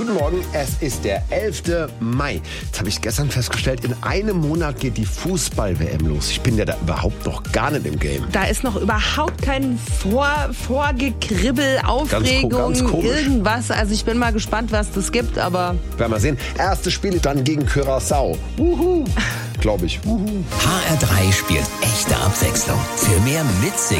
Guten Morgen, es ist der 11. Mai. Jetzt habe ich gestern festgestellt, in einem Monat geht die Fußball-WM los. Ich bin ja da überhaupt noch gar nicht im Game. Da ist noch überhaupt kein Vorgekribbel, Aufregung, ganz komisch. Irgendwas. Also ich bin mal gespannt, was das gibt, aber... Werden wir sehen. Erstes Spiel dann gegen Curaçao. Glaube ich. HR3 spielt echte Abwechslung. Für mehr Mitsingen